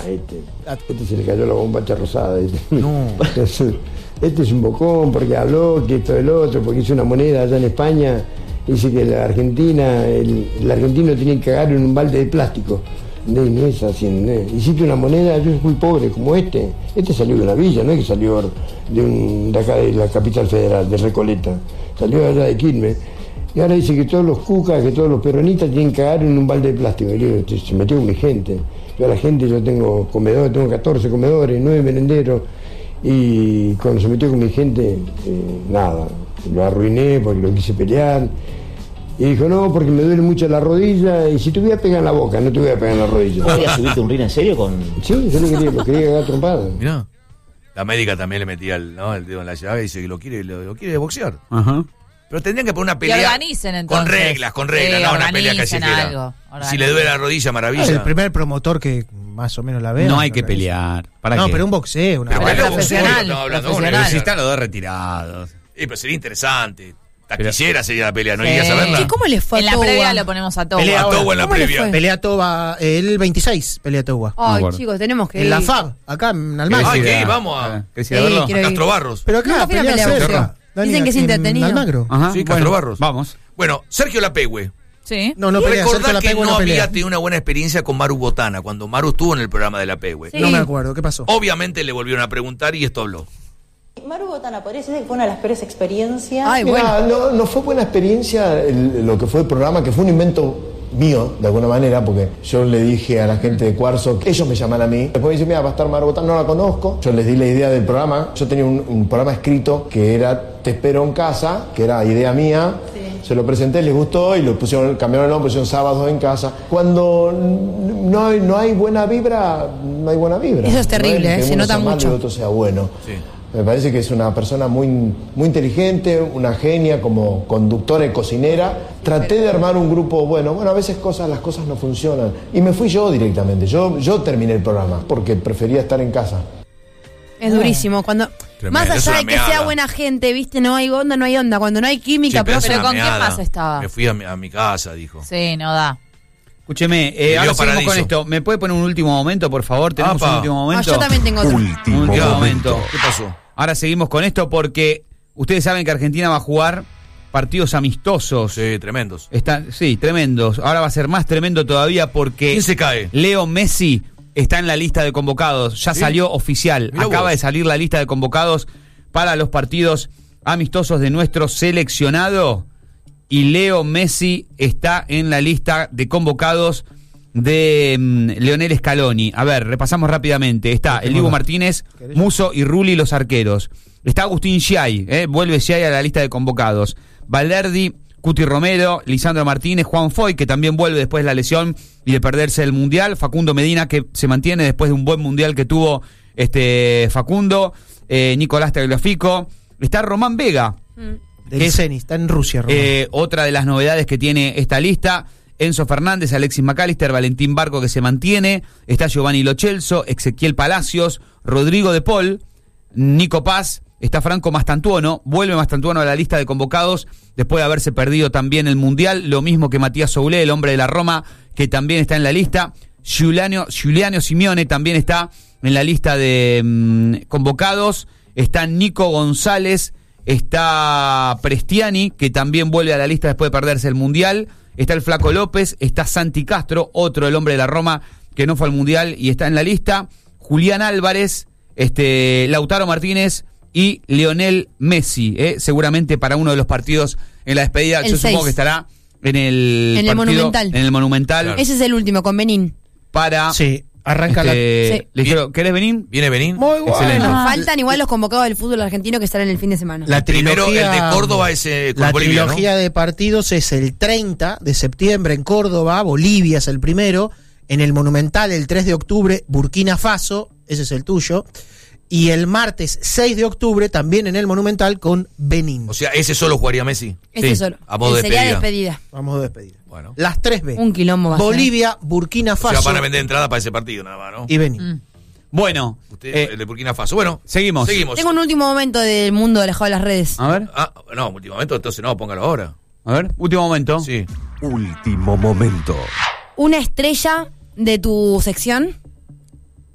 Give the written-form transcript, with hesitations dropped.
este se le cayó la bombacha rosada. No. Este es un bocón porque habló que esto del otro, porque hizo una moneda allá en España. Dice que la Argentina, el argentino tiene que cagar en un balde de plástico. No es así, hiciste una moneda, yo soy pobre como este salió de una villa, no es que salió de acá de la capital federal, de Recoleta, salió allá de Quilmes, y ahora dice que todos los cucas, que todos los peronistas tienen que cagar en un balde de plástico. Y digo, se metió con mi gente, yo tengo comedores, tengo 14 comedores, 9 merenderos, y cuando se metió con mi gente, nada, lo arruiné porque lo quise pelear. Y dijo, no, porque me duele mucho la rodilla, y si te voy a pegar en la boca, no te voy a pegar en la rodilla. ¿Vos querías subirte un ring en serio con...? Sí, yo lo quería cagar trompada. Mirá. La médica también le metía el dedo en la llave y dice que lo quiere boxear. Ajá. Pero tendrían que poner una pelea. Que organicen, entonces. Con reglas, no una pelea callejera. Si le duele la rodilla, maravilla. El primer promotor que más o menos la ve. No hay que pelear. ¿Para qué? Pero un boxeo. Pero profesional. Pero si están los dos retirados. Pero sería interesante. Taquillera sería la pelea, ¿no irías a verla? ¿Y cómo les fue a En la Toba? previa lo ponemos a Toba. A Toba en la previa. Pelea Toba, el 26, pelea Toba. Ay, chicos, tenemos que ir. En la FAB, acá en Almagro. Ay, ¿qué? Vamos a Castro Barros. Pero acá, Nunca fui a una pelea de boxeo. Dicen que es entretenido. Almagro. Ajá, sí, Castro Barros. Vamos. Bueno, Sergio Lapegüe. Sí. No pelea, Recordá que no había tenido una buena experiencia con Maru Botana, cuando Maru estuvo en el programa de Lapegüe. Sí. No me acuerdo, ¿qué pasó? Obviamente le volvieron a preguntar y esto habló. Maru Botana, ¿podría decir que fue una de las peores experiencias? Ay, Mirá, bueno. no fue buena experiencia lo que fue el programa, que fue un invento mío, de alguna manera, porque yo le dije a la gente de Cuarzo, que ellos me llaman a mí. Después me dicen, mira, va a estar Maru Botana, no la conozco. Yo les di la idea del programa. Yo tenía un programa escrito que era Te espero en casa, que era idea mía. Sí. Se lo presenté, les gustó y lo cambiaron el nombre, pusieron Sábados en Casa. Cuando no hay buena vibra, no hay buena vibra. Eso es terrible, se nota mucho. Que el otro sea bueno. Sí. Me parece que es una persona muy, muy inteligente, una genia como conductora y cocinera. Traté de armar un grupo, bueno, a veces las cosas no funcionan. Y me fui yo directamente, yo terminé el programa porque prefería estar en casa. Es durísimo. Cuando Tremendo, más allá de que sea buena gente, ¿viste? No hay onda. Cuando no hay química, pero Pero ¿con quién más estaba? Me fui a mi casa, dijo. Sí, no da. Escúcheme, ahora seguimos con esto. ¿Me puede poner un último momento, por favor? ¿Tenemos un último momento? Yo también tengo otro. Un último momento. ¿Qué pasó? Ahora seguimos con esto porque ustedes saben que Argentina va a jugar partidos amistosos. Sí, tremendos. Sí, tremendos. Ahora va a ser más tremendo todavía porque... ¿Quién se cae? Leo Messi está en la lista de convocados. Ya salió oficial. Mirá Acaba vos. de salir la lista de convocados para los partidos amistosos de nuestro seleccionado. Y Leo Messi está en la lista de convocados de Leonel Scaloni. A ver, repasamos rápidamente. Está el Dibu Martínez, Musso y Rulli, los arqueros. Está Agustín Giai, vuelve Giai a la lista de convocados. Valverdi, Cuti Romero, Lisandro Martínez, Juan Foy, que también vuelve después de la lesión y de perderse el Mundial. Facundo Medina, que se mantiene después de un buen Mundial que tuvo Facundo. Nicolás Tagliafico. Está Román Vega. Del Zenit, está en Rusia, Román. Otra de las novedades que tiene esta lista. Enzo Fernández, Alexis McAllister, Valentín Barco, que se mantiene. Está Giovanni Lo Celso, Ezequiel Palacios, Rodrigo de Paul, Nico Paz. Está Franco Mastantuono, vuelve Mastantuono a la lista de convocados después de haberse perdido también el Mundial, lo mismo que Matías Soulé, el hombre de la Roma, que también está en la lista. Giuliano Simeone también está en la lista de convocados. Está Nico González, está Prestiani, que también vuelve a la lista después de perderse el Mundial. Está el Flaco López, está Santi Castro, otro el hombre de la Roma que no fue al Mundial y está en la lista. Julián Álvarez, Lautaro Martínez y Lionel Messi, seguramente para uno de los partidos en la despedida. Yo supongo que estará en el Monumental. En el Monumental. Claro. Ese es el último, con Benín. Para... Sí, arranca Sí. Le dijeron, ¿querés Benín? ¿Viene Benín? Muy bueno. Excelente. Faltan igual los convocados del fútbol argentino que estarán el fin de semana. Primero el de Córdoba es con la Bolivia, trilogía ¿no? de partidos es el 30 de septiembre en Córdoba, Bolivia es el primero, en el Monumental el 3 de octubre, Burkina Faso, ese es el tuyo, y el martes 6 de octubre también en el Monumental con Benín. O sea, ese solo jugaría Messi. Este solo. A modo de Sería despedida. despedida. Vamos a despedir. Bueno. Las 3B. Un quilombo va a ser. Bolivia, Burkina O Faso sea, van a vender entrada para ese partido nada más, ¿no? y Benín. Bueno, Usted, el de Burkina Faso. Bueno, seguimos. Tengo un último momento del mundo alejado de las redes. A ver, No, último momento, entonces no, póngalo ahora. último momento. Sí. Último momento. Una estrella de tu sección